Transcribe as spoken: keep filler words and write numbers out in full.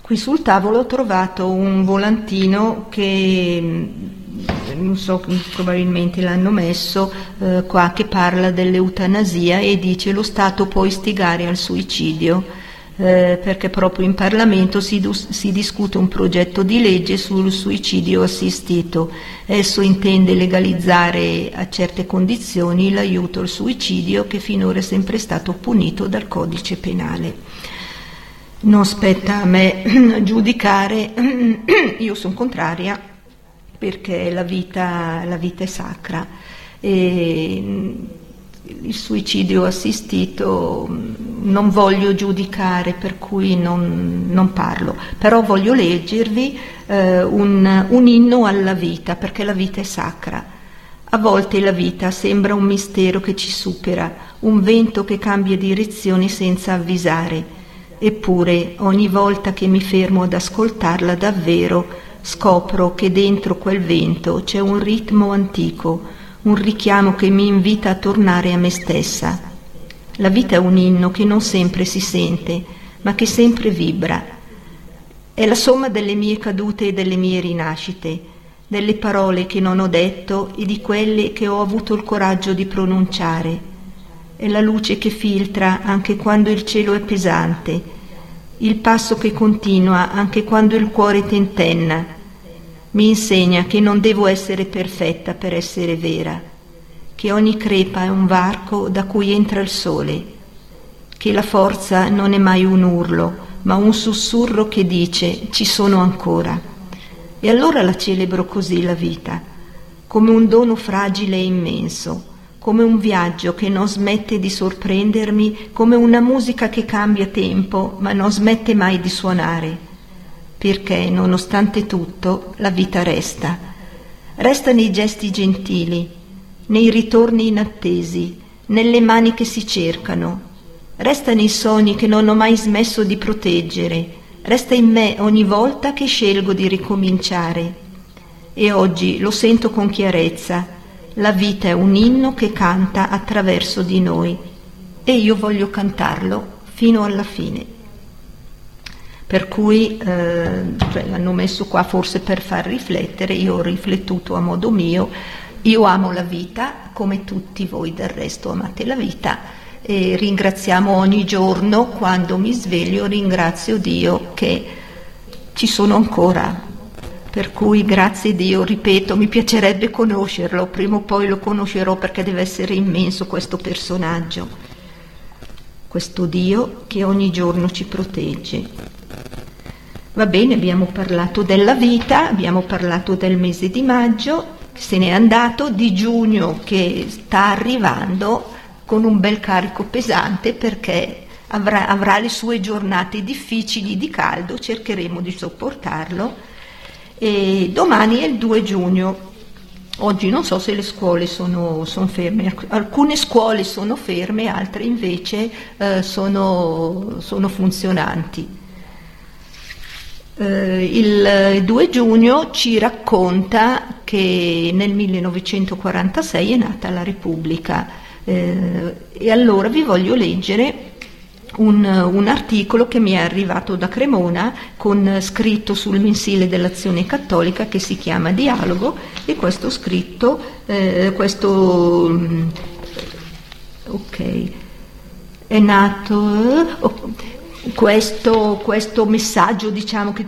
Qui sul tavolo ho trovato un volantino che, non so, probabilmente l'hanno messo eh, qua, che parla dell'eutanasia e dice: lo Stato può istigare al suicidio, eh, perché proprio in Parlamento si, si discute un progetto di legge sul suicidio assistito. Esso intende legalizzare a certe condizioni l'aiuto al suicidio, che finora è sempre stato punito dal codice penale. Non spetta a me giudicare, io sono contraria perché la vita, la vita è sacra e il suicidio assistito non voglio giudicare, per cui non, non parlo, però voglio leggervi eh, un, un inno alla vita, perché la vita è sacra. A volte la vita sembra un mistero che ci supera, un vento che cambia direzione senza avvisare. Eppure ogni volta che mi fermo ad ascoltarla davvero scopro che dentro quel vento c'è un ritmo antico, un richiamo che mi invita a tornare a me stessa. La vita è un inno che non sempre si sente, ma che sempre vibra. È la somma delle mie cadute e delle mie rinascite, delle parole che non ho detto e di quelle che ho avuto il coraggio di pronunciare. È la luce che filtra anche quando il cielo è pesante, il passo che continua anche quando il cuore tentenna. Mi insegna che non devo essere perfetta per essere vera, che ogni crepa è un varco da cui entra il sole, che la forza non è mai un urlo, ma un sussurro che dice: ci sono ancora. E allora la celebro così la vita, come un dono fragile e immenso, come un viaggio che non smette di sorprendermi, come una musica che cambia tempo ma non smette mai di suonare, perché nonostante tutto la vita resta, resta nei gesti gentili, nei ritorni inattesi, nelle mani che si cercano, resta nei sogni che non ho mai smesso di proteggere, resta in me ogni volta che scelgo di ricominciare. E oggi lo sento con chiarezza: la vita è un inno che canta attraverso di noi e io voglio cantarlo fino alla fine. Per cui eh, cioè, l'hanno messo qua forse per far riflettere, io ho riflettuto a modo mio. Io amo la vita, come tutti voi del resto amate la vita, e ringraziamo ogni giorno, quando mi sveglio ringrazio Dio che ci sono ancora. Per cui grazie Dio, ripeto, mi piacerebbe conoscerlo, prima o poi lo conoscerò, perché deve essere immenso questo personaggio, questo Dio che ogni giorno ci protegge. Va bene, abbiamo parlato della vita, abbiamo parlato del mese di maggio, che se n'è andato, di giugno che sta arrivando con un bel carico pesante, perché avrà, avrà le sue giornate difficili di caldo, cercheremo di sopportarlo. E domani è il due giugno. Oggi non so se le scuole sono, sono ferme, alcune scuole sono ferme, altre invece eh, sono, sono funzionanti. Eh, il due giugno ci racconta che nel millenovecentoquarantasei è nata la Repubblica, eh, e allora vi voglio leggere Un, un articolo che mi è arrivato da Cremona, con scritto sul mensile dell'Azione Cattolica, che si chiama Dialogo, e questo scritto, eh, questo ok, è nato oh, questo, questo messaggio, diciamo, che